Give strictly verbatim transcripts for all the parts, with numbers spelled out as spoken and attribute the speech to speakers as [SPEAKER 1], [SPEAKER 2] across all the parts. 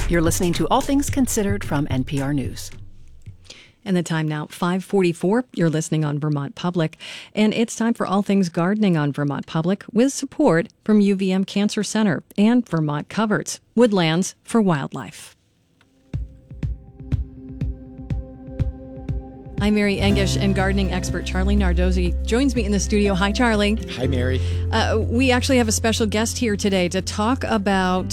[SPEAKER 1] You're listening to All Things Considered from N P R News.
[SPEAKER 2] And the time now, five forty-four. You're listening on Vermont Public. And it's time for All Things Gardening on Vermont Public with support from U V M Cancer Center and Vermont Coverts, Woodlands for Wildlife. I'm Mary Engish, and gardening expert Charlie Nardozzi joins me in the studio. Hi, Charlie.
[SPEAKER 3] Hi, Mary.
[SPEAKER 2] Uh, we actually have a special guest here today to talk about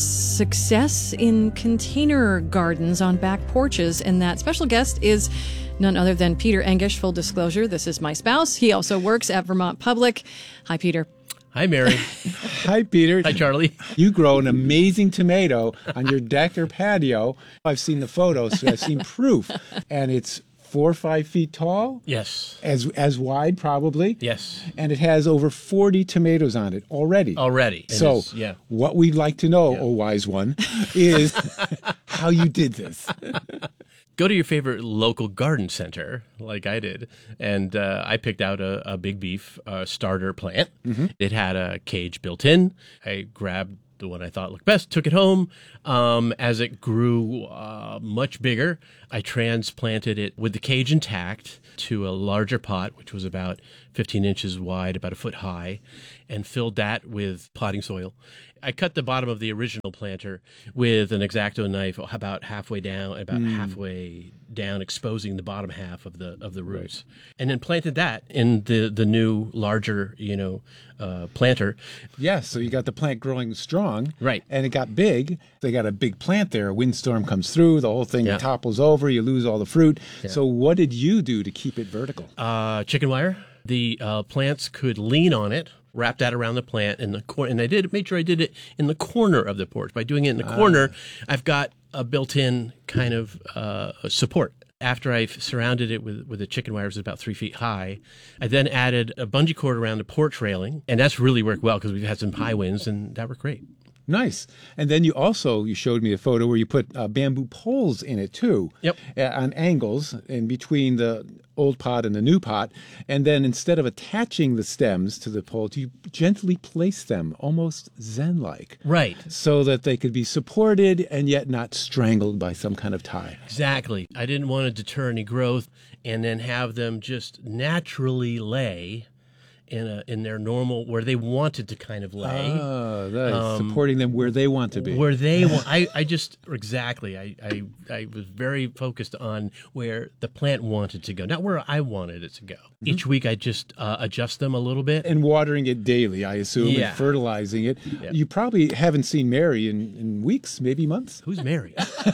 [SPEAKER 2] success in container gardens on back porches. And that special guest is none other than Peter Engish. Full disclosure, this is my spouse. He also works at Vermont Public. Hi, Peter.
[SPEAKER 4] Hi, Mary.
[SPEAKER 3] Hi, Peter.
[SPEAKER 4] Hi, Charlie.
[SPEAKER 3] You grow an amazing tomato on your deck or patio. I've seen the photos, so I've seen proof. And it's four or five feet tall.
[SPEAKER 4] Yes.
[SPEAKER 3] As as wide, probably.
[SPEAKER 4] Yes.
[SPEAKER 3] And it has over forty tomatoes on it already.
[SPEAKER 4] Already.
[SPEAKER 3] So
[SPEAKER 4] yeah.
[SPEAKER 3] what we'd like to know,
[SPEAKER 4] Yeah.
[SPEAKER 3] oh wise one, is how you did this.
[SPEAKER 4] Go to your favorite local garden center, like I did, and uh, I picked out a, a big beef uh, starter plant. Mm-hmm. It had a cage built in. I grabbed the one I thought looked best, took it home. Um, as it grew uh, much bigger, I transplanted it with the cage intact to a larger pot, which was about fifteen inches wide, about a foot high, and filled that with potting soil. I cut the bottom of the original planter with an X-Acto knife about halfway down, about mm. halfway down, exposing the bottom half of the of the roots, right. And then planted that in the, the new larger, you know, uh, planter.
[SPEAKER 3] Yes, so you got the plant growing strong,
[SPEAKER 4] right?
[SPEAKER 3] And it got big. They got a big plant there. A windstorm comes through, the whole thing yeah. topples over. You lose all the fruit. Yeah. So what did you do to keep it vertical?
[SPEAKER 4] Uh, chicken wire. The uh, plants could lean on it. Wrap that around the plant in the corner, and I did made sure I did it in the corner of the porch. By doing it in the ah. corner, I've got a built-in kind of uh, support. After I've surrounded it with with the chicken wires about three feet high, I then added a bungee cord around the porch railing, and that's really worked well because we've had some high winds, and that worked great.
[SPEAKER 3] Nice. And then you also, you showed me a photo where you put uh, bamboo poles in it too.
[SPEAKER 4] Yep.
[SPEAKER 3] Uh, on angles in between the old pot and the new pot. And then instead of attaching the stems to the poles, you gently place them almost Zen-like.
[SPEAKER 4] Right.
[SPEAKER 3] So that they could be supported and yet not strangled by some kind of tie.
[SPEAKER 4] Exactly. I didn't want to deter any growth and then have them just naturally lay in a in their normal, where they wanted to kind of lay.
[SPEAKER 3] Oh, nice. Um, supporting them where they want to be.
[SPEAKER 4] Where they want. I, I just, exactly. I, I, I was very focused on where the plant wanted to go, not where I wanted it to go. Mm-hmm. Each week I just uh, adjust them a little bit.
[SPEAKER 3] And watering it daily, I assume,
[SPEAKER 4] yeah.
[SPEAKER 3] and fertilizing it.
[SPEAKER 4] Yeah.
[SPEAKER 3] You probably haven't seen Mary in, in weeks, maybe months.
[SPEAKER 4] Who's Mary?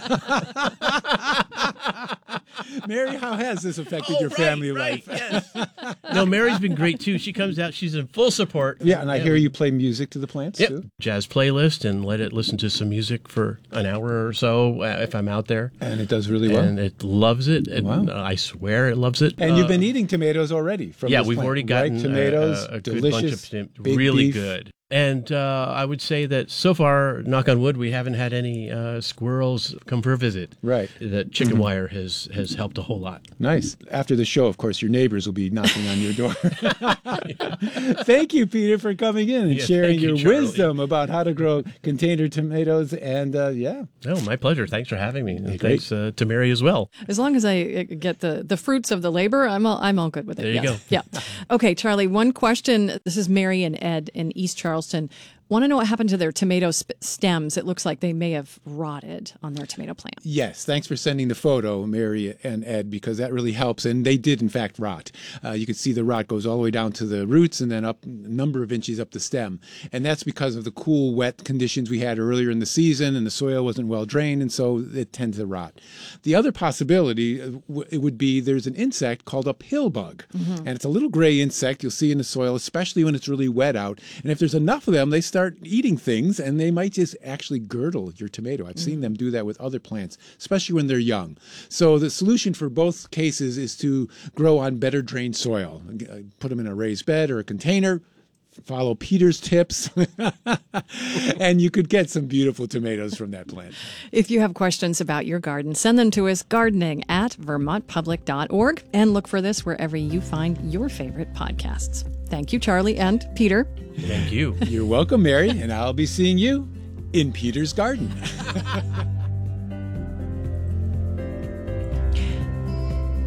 [SPEAKER 3] Mary, how has this affected
[SPEAKER 4] oh,
[SPEAKER 3] your
[SPEAKER 4] right,
[SPEAKER 3] family
[SPEAKER 4] right,
[SPEAKER 3] life?
[SPEAKER 4] Yes. No, Mary's been great too. She comes out, she's in full support.
[SPEAKER 3] Yeah, and I yeah. hear you play music to the plants
[SPEAKER 4] yep.
[SPEAKER 3] too.
[SPEAKER 4] Jazz playlist, and let it listen to some music for an hour or so uh, if I'm out there.
[SPEAKER 3] And it does really well.
[SPEAKER 4] And it loves it. And
[SPEAKER 3] wow.
[SPEAKER 4] uh, I swear it loves it.
[SPEAKER 3] And
[SPEAKER 4] uh,
[SPEAKER 3] you've been eating tomatoes already from
[SPEAKER 4] yeah,
[SPEAKER 3] this
[SPEAKER 4] we've
[SPEAKER 3] plant.
[SPEAKER 4] already gotten
[SPEAKER 3] Ripe tomatoes,
[SPEAKER 4] a, a, a
[SPEAKER 3] delicious,
[SPEAKER 4] good bunch of
[SPEAKER 3] big
[SPEAKER 4] really
[SPEAKER 3] beef.
[SPEAKER 4] good. And uh, I would say that so far, knock on wood, we haven't had any uh, squirrels come for a visit.
[SPEAKER 3] Right.
[SPEAKER 4] That chicken
[SPEAKER 3] mm-hmm.
[SPEAKER 4] wire has, has helped a whole lot.
[SPEAKER 3] Nice. After the show, of course, your neighbors will be knocking on your door. Thank you, Peter, for coming in and
[SPEAKER 4] yeah,
[SPEAKER 3] sharing
[SPEAKER 4] you,
[SPEAKER 3] your
[SPEAKER 4] Charlie.
[SPEAKER 3] wisdom about how to grow container tomatoes. And uh, yeah.
[SPEAKER 4] No, my pleasure. Thanks for having me. And thanks uh, to Mary as well.
[SPEAKER 2] As long as I get the, the fruits of the labor, I'm all, I'm all good with it.
[SPEAKER 4] There you
[SPEAKER 2] yes.
[SPEAKER 4] go.
[SPEAKER 2] Yeah. Okay, Charlie, one question. This is Mary and Ed in East Charleston. Want to know what happened to their tomato sp- stems? It looks like they may have rotted on their tomato plant.
[SPEAKER 3] Yes. Thanks for sending the photo, Mary and Ed, because that really helps. And they did, in fact, rot. Uh, you can see the rot goes all the way down to the roots and then up a number of inches up the stem. And that's because of the cool, wet conditions we had earlier in the season, and the soil wasn't well drained, and so it tends to rot. The other possibility uh, w- it would be there's an insect called a pill bug. Mm-hmm. And it's a little gray insect you'll see in the soil, especially when it's really wet out. And if there's enough of them, they start eating things, and they might just actually girdle your tomato. I've seen them do that with other plants, especially when they're young. So the solution for both cases is to grow on better drained soil. Put them in a raised bed or a container. Follow Peter's tips, and you could get some beautiful tomatoes from that plant.
[SPEAKER 2] If you have questions about your garden, send them to us, gardening at vermont public dot org, and look for this wherever you find your favorite podcasts. Thank you, Charlie and Peter.
[SPEAKER 4] Thank you.
[SPEAKER 3] You're welcome, Mary, and I'll be seeing you in Peter's garden.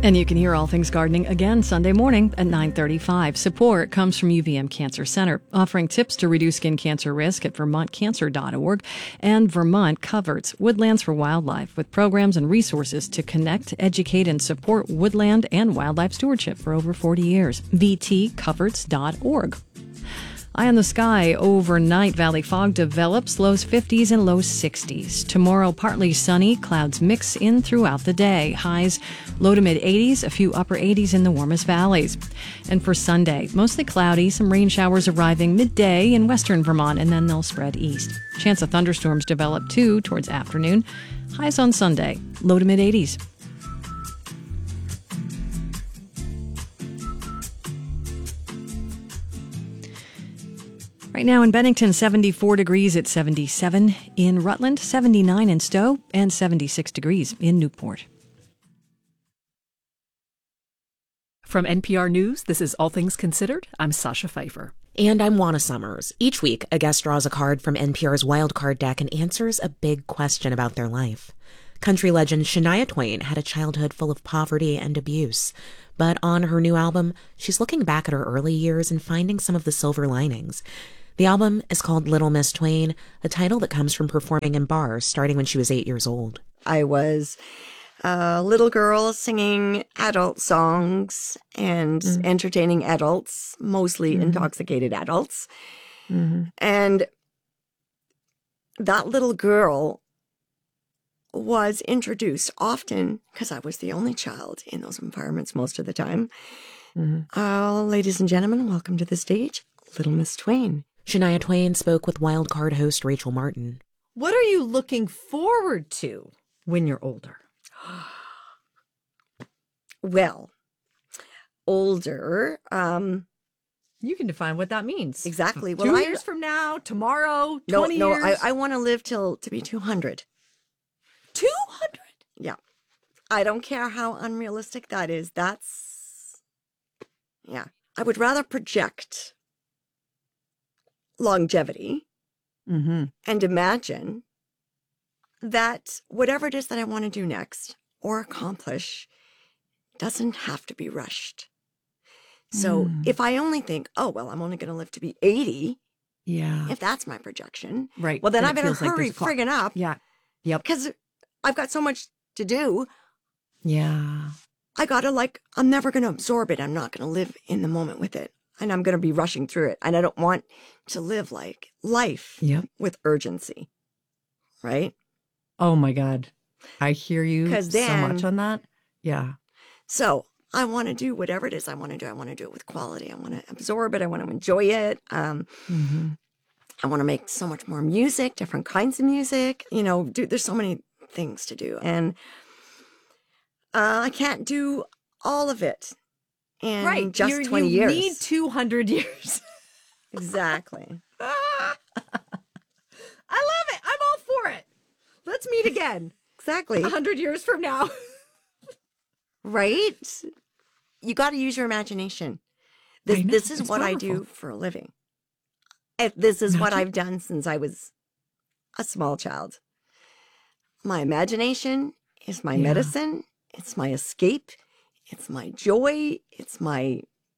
[SPEAKER 2] And you can hear All Things Gardening again Sunday morning at nine thirty-five. Support comes from U V M Cancer Center, offering tips to reduce skin cancer risk at vermont cancer dot org. And Vermont Coverts, Woodlands for Wildlife, with programs and resources to connect, educate, and support woodland and wildlife stewardship for over forty years. v t coverts dot org. Eye on the sky overnight. Valley fog develops, lows fifties and lows sixties. Tomorrow, partly sunny. Clouds mix in throughout the day. Highs low to mid eighties, a few upper eighties in the warmest valleys. And for Sunday, mostly cloudy. Some rain showers arriving midday in western Vermont, and then they'll spread east. Chance of thunderstorms develop too towards afternoon. Highs on Sunday, low to mid eighties. Right now in Bennington, seventy-four degrees at seventy-seven. In Rutland, seventy-nine in Stowe, and seventy-six degrees in Newport.
[SPEAKER 1] From N P R News, this is All Things Considered. I'm Sasha Pfeiffer.
[SPEAKER 5] And I'm Juana Summers. Each week, a guest draws a card from N P R's Wild Card deck and answers a big question about their life. Country legend Shania Twain had a childhood full of poverty and abuse. But on her new album, she's looking back at her early years and finding some of the silver linings. The album is called Little Miss Twain, a title that comes from performing in bars starting when she was eight years old.
[SPEAKER 6] I was a little girl singing adult songs and mm-hmm. entertaining adults, mostly mm-hmm. intoxicated adults. Mm-hmm. And that little girl was introduced often, because I was the only child in those environments most of the time. Mm-hmm. Uh, ladies and gentlemen, welcome to the stage, Little Miss Twain.
[SPEAKER 5] Shania Twain spoke with Wild Card host Rachel Martin.
[SPEAKER 7] What are you looking forward to when you're older?
[SPEAKER 6] Well, older. Um,
[SPEAKER 7] you can define what that means.
[SPEAKER 6] Exactly. Well,
[SPEAKER 7] Two
[SPEAKER 6] I,
[SPEAKER 7] years from now, tomorrow,
[SPEAKER 6] no,
[SPEAKER 7] twenty
[SPEAKER 6] no,
[SPEAKER 7] years.
[SPEAKER 6] I, I want to live till to be two hundred.
[SPEAKER 7] two hundred?
[SPEAKER 6] Yeah. I don't care how unrealistic that is. That's, yeah. I would rather project longevity mm-hmm. and imagine that whatever it is that I want to do next or accomplish doesn't have to be rushed. So mm. if I only think, oh, well, I'm only going to live to be eighty.
[SPEAKER 7] Yeah.
[SPEAKER 6] If that's my projection.
[SPEAKER 7] Right.
[SPEAKER 6] Well, then
[SPEAKER 7] and
[SPEAKER 6] I better hurry
[SPEAKER 7] like
[SPEAKER 6] friggin' up.
[SPEAKER 7] Yeah. Yep.
[SPEAKER 6] Because I've got so much to do.
[SPEAKER 7] Yeah.
[SPEAKER 6] I got to like, I'm never going to absorb it. I'm not going to live in the moment with it. And I'm going to be rushing through it. And I don't want to live like life
[SPEAKER 7] yep.
[SPEAKER 6] with urgency. Right?
[SPEAKER 7] Oh, my God. I hear you
[SPEAKER 6] then,
[SPEAKER 7] so much on that. Yeah.
[SPEAKER 6] So I want to do whatever it is I want to do. I want to do it with quality. I want to absorb it. I want to enjoy it. Um, mm-hmm. I want to make so much more music, different kinds of music. You know, do, there's so many things to do. And uh, I can't do all of it in
[SPEAKER 7] right.
[SPEAKER 6] just
[SPEAKER 7] You're,
[SPEAKER 6] twenty
[SPEAKER 7] you
[SPEAKER 6] years.
[SPEAKER 7] You need two hundred years.
[SPEAKER 6] Exactly.
[SPEAKER 7] I love it. I'm all for it. Let's meet again.
[SPEAKER 6] Exactly.
[SPEAKER 7] A hundred years from now.
[SPEAKER 6] Right? You got to use your imagination. This,
[SPEAKER 7] know,
[SPEAKER 6] this is what
[SPEAKER 7] powerful.
[SPEAKER 6] I do for a living. If this is
[SPEAKER 7] Magic.
[SPEAKER 6] what I've done since I was a small child. My imagination is my yeah. medicine. It's my escape. It's my joy. It's my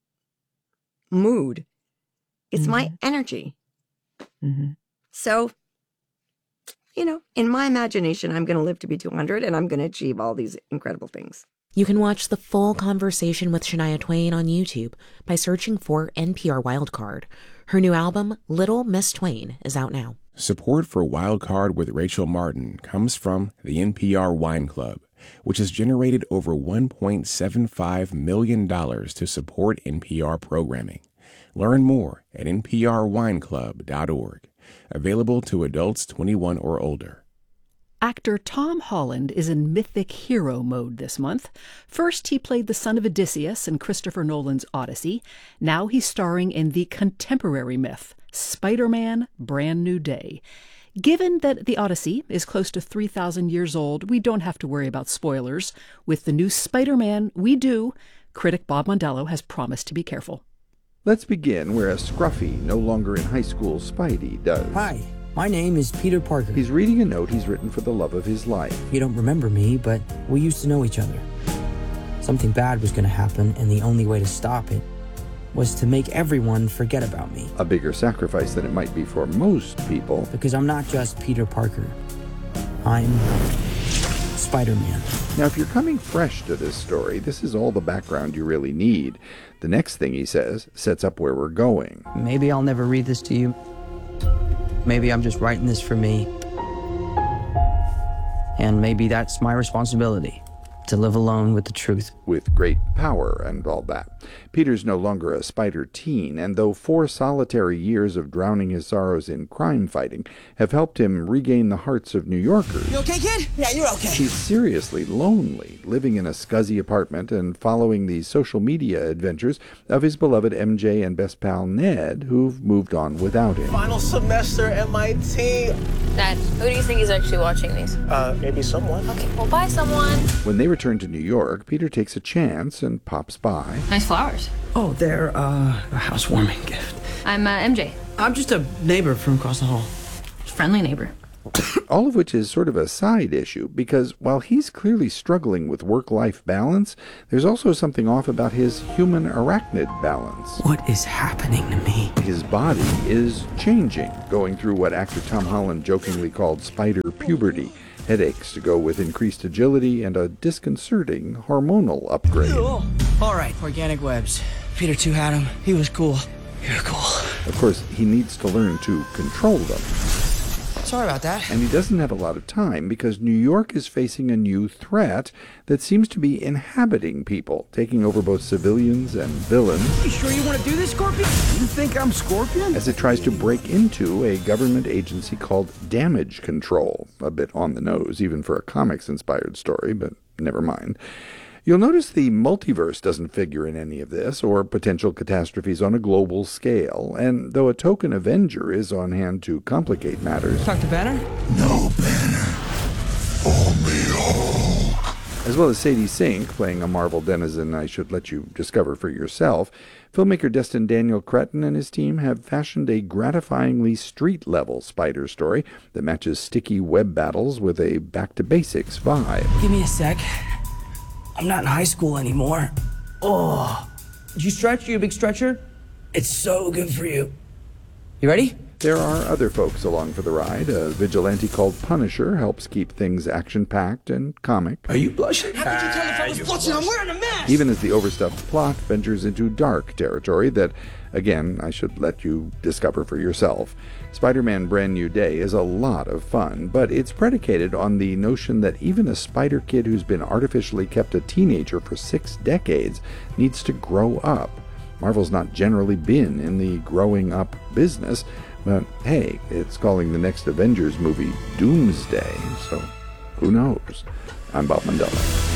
[SPEAKER 6] mood. It's mm-hmm. my energy. Mm-hmm. So, you know, in my imagination, I'm going to live to be two hundred and I'm going to achieve all these incredible things.
[SPEAKER 5] You can watch the full conversation with Shania Twain on YouTube by searching for N P R Wildcard. Her new album, Little Miss Twain, is out now.
[SPEAKER 8] Support for Wildcard with Rachel Martin comes from the N P R Wine Club, which has generated over one point seven five million dollars to support N P R programming. Learn more at n p r wine club dot org. Available to adults twenty-one or older.
[SPEAKER 1] Actor Tom Holland is in mythic hero mode this month. First, he played the son of Odysseus in Christopher Nolan's Odyssey. Now he's starring in the contemporary myth, Spider-Man: Brand New Day. Given that the Odyssey is close to three thousand years old, we don't have to worry about spoilers. With the new Spider-Man, we do. Critic Bob Mondello has promised to be careful.
[SPEAKER 9] Let's begin where a scruffy, no longer in high school Spidey does.
[SPEAKER 10] Hi, my name is Peter Parker.
[SPEAKER 9] He's reading a note he's written for the love of his life.
[SPEAKER 10] You don't remember me, but we used to know each other. Something bad was going to happen, and the only way to stop it was to make everyone forget about me.
[SPEAKER 9] A bigger sacrifice than it might be for most people.
[SPEAKER 10] Because I'm not just Peter Parker. I'm Spider-Man.
[SPEAKER 9] Now, if you're coming fresh to this story, this is all the background you really need. The next thing he says sets up where we're going.
[SPEAKER 10] Maybe I'll never read this to you. Maybe I'm just writing this for me. And maybe that's my responsibility, to live alone with the truth.
[SPEAKER 9] With great power and all that. Peter's no longer a spider teen, and though four solitary years of drowning his sorrows in crime fighting have helped him regain the hearts of New Yorkers...
[SPEAKER 10] You okay, kid? Yeah, you're okay.
[SPEAKER 9] He's seriously lonely, living in a scuzzy apartment and following the social media adventures of his beloved M J and best pal Ned, who've moved on without him.
[SPEAKER 11] Final semester M I T.
[SPEAKER 12] Dad, who do you think is actually watching these?
[SPEAKER 11] Uh, maybe someone.
[SPEAKER 12] Okay, well, bye, someone.
[SPEAKER 9] When they return to New York, Peter takes a chance and pops by.
[SPEAKER 12] Nice flowers.
[SPEAKER 10] Oh, they're, uh, a housewarming gift.
[SPEAKER 12] I'm uh, M J.
[SPEAKER 10] I'm just a neighbor from across the hall.
[SPEAKER 12] Friendly neighbor.
[SPEAKER 9] All of which is sort of a side issue, because while he's clearly struggling with work-life balance, there's also something off about his human-arachnid balance.
[SPEAKER 10] What is happening to me?
[SPEAKER 9] His body is changing, going through what actor Tom Holland jokingly called spider puberty. Headaches to go with increased agility and a disconcerting hormonal upgrade.
[SPEAKER 10] Oh. All right, organic webs. Peter too had them. He was cool. You're cool.
[SPEAKER 9] Of course, he needs to learn to control them.
[SPEAKER 10] Sorry about that.
[SPEAKER 9] And he doesn't have a lot of time because New York is facing a new threat that seems to be inhabiting people, taking over both civilians and villains.
[SPEAKER 10] You sure you want to do this, Scorpion?
[SPEAKER 9] You think I'm Scorpion? As it tries to break into a government agency called Damage Control. A bit on the nose, even for a comics-inspired story, but never mind. You'll notice the multiverse doesn't figure in any of this, or potential catastrophes on a global scale, and though a token Avenger is on hand to complicate matters...
[SPEAKER 10] Talk to Banner?
[SPEAKER 13] No Banner. Only Hulk.
[SPEAKER 9] As well as Sadie Sink, playing a Marvel denizen I should let you discover for yourself, filmmaker Destin Daniel Cretton and his team have fashioned a gratifyingly street-level spider story that matches sticky web battles with a back-to-basics vibe.
[SPEAKER 10] Give me a sec. I'm not in high school anymore. Oh, did you stretch? You a big stretcher? It's so good for you. You ready?
[SPEAKER 9] There are other folks along for the ride. A vigilante called Punisher helps keep things action-packed and comic.
[SPEAKER 10] Are you blushing? How could you tell if I was blushing? I'm wearing a mask!
[SPEAKER 9] Even as the overstuffed plot ventures into dark territory that, again, I should let you discover for yourself. Spider-Man Brand New Day is a lot of fun, but it's predicated on the notion that even a spider kid who's been artificially kept a teenager for six decades needs to grow up. Marvel's not generally been in the growing up business, but hey, it's calling the next Avengers movie Doomsday, so who knows? I'm Bob Mandela.